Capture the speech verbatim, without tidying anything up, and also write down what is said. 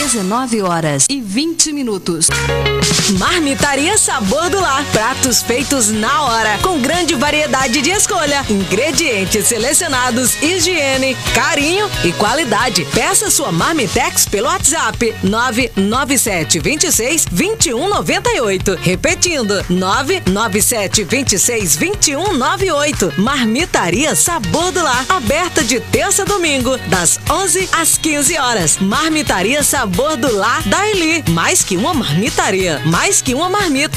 dezenove horas e vinte minutos. Marmitaria Sabor do Lar. Pratos feitos na hora, com grande variedade de escolha, ingredientes selecionados, higiene, carinho e qualidade. Peça sua Marmitex pelo WhatsApp nove nove sete dois seis, dois um nove oito. Repetindo, nove nove sete dois seis, dois um nove oito. Marmitaria Sabor do Lar. Aberta de terça a domingo, das onze às quinze horas. Marmitaria Sabor do Lar da Eli. Mais que uma marmitaria, mais que uma marmita.